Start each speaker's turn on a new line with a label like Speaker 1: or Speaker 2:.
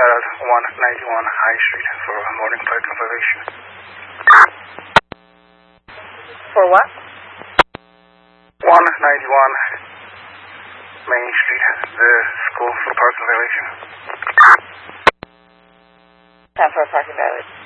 Speaker 1: at 191 High Street for morning parking violation.
Speaker 2: For what?
Speaker 1: 191 Main Street, the school for parking violation.
Speaker 2: Time for a parking violation.